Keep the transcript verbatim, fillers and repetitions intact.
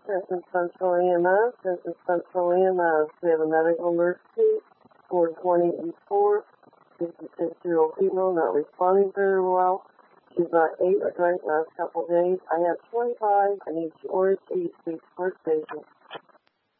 Trenton Central E M S, Trenton Central E M S. We have a medical emergency, four twenty East fourth, fifty-six-year-old female not responding very well. She's not ate or drank last couple of days. I have twenty-five. I need two orange tea, please, first station.